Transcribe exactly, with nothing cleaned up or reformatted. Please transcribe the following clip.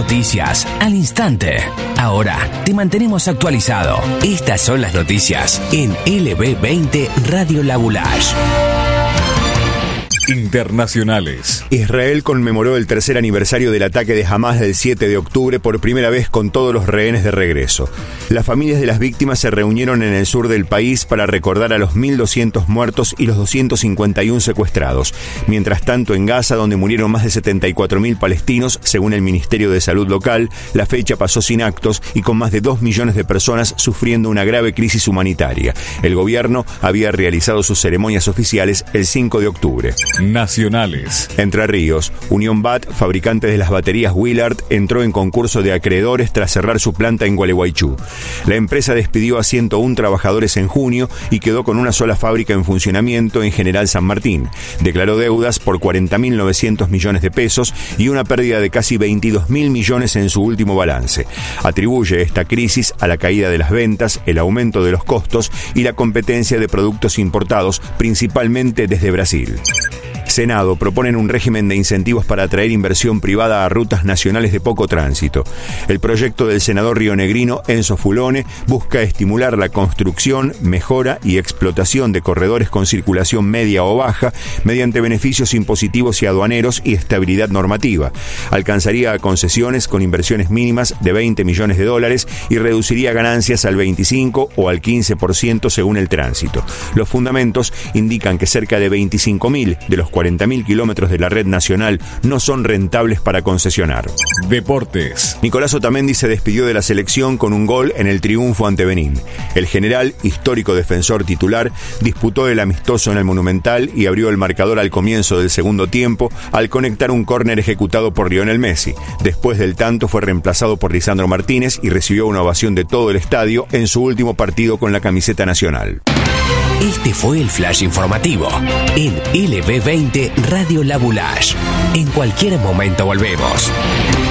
Noticias al instante. Ahora te mantenemos actualizado. Estas son las noticias en L B veinte Radio La Boulage. Internacionales. Israel conmemoró el tercer aniversario del ataque de Hamás del siete de octubre por primera vez con todos los rehenes de regreso. Las familias de las víctimas se reunieron en el sur del país para recordar a los mil doscientos muertos y los doscientos cincuenta y uno secuestrados. Mientras tanto, en Gaza, donde murieron más de setenta y cuatro mil palestinos, según el Ministerio de Salud local, la fecha pasó sin actos y con más de dos millones de personas sufriendo una grave crisis humanitaria. El gobierno había realizado sus ceremonias oficiales el cinco de octubre. Nacionales. Entre Ríos, Unión B A T, fabricante de las baterías Willard, entró en concurso de acreedores tras cerrar su planta en Gualeguaychú. La empresa despidió a ciento uno trabajadores en junio y quedó con una sola fábrica en funcionamiento en General San Martín. Declaró deudas por cuarenta mil novecientos millones de pesos y una pérdida de casi veintidós mil millones en su último balance. Atribuye esta crisis a la caída de las ventas, el aumento de los costos y la competencia de productos importados, principalmente desde Brasil. Senado proponen un régimen de incentivos para atraer inversión privada a rutas nacionales de poco tránsito. El proyecto del senador rionegrino Enzo Fulone busca estimular la construcción, mejora y explotación de corredores con circulación media o baja mediante beneficios impositivos y aduaneros y estabilidad normativa. Alcanzaría a concesiones con inversiones mínimas de veinte millones de dólares y reduciría ganancias al veinticinco o al quince por ciento según el tránsito. Los fundamentos indican que cerca de veinticinco mil de los cuarenta mil kilómetros de la red nacional no son rentables para concesionar. Deportes. Nicolás Otamendi se despidió de la selección con un gol en el triunfo ante Benín. El general, histórico defensor titular, disputó el amistoso en el Monumental y abrió el marcador al comienzo del segundo tiempo al conectar un córner ejecutado por Lionel Messi. Después del tanto fue reemplazado por Lisandro Martínez y recibió una ovación de todo el estadio en su último partido con la camiseta nacional. Este fue el flash informativo en L B veinte Radio La Boulage. En cualquier momento volvemos.